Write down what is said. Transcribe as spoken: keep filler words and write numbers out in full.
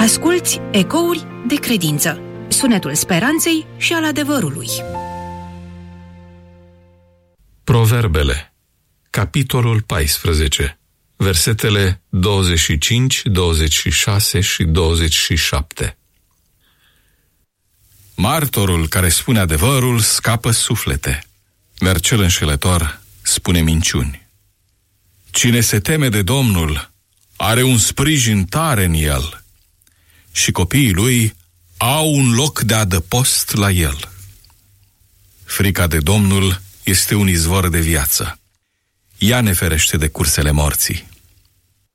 Asculți Ecouri de credință, sunetul speranței și al adevărului. Proverbele, capitolul paisprezece, versetele douăzeci și cinci, douăzeci și șase și douăzeci și șapte. Martorul care spune adevărul scapă suflete, iar cel înșelător spune minciuni. Cine se teme de Domnul are un sprijin tare în el și copiii lui au un loc de adăpost la el. Frica de Domnul este un izvor de viață. Ea ne ferește de cursele morții.